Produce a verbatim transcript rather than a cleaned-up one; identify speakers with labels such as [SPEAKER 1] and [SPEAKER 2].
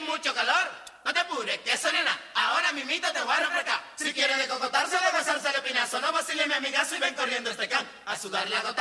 [SPEAKER 1] mucho calor. No te apures, que eso nena. Ahora mimito te voy a refrescar. Si quieres de cocotarse, de gozarse el pinazo, no vacile mi amigazo y ven corriendo este can. A sudar la gota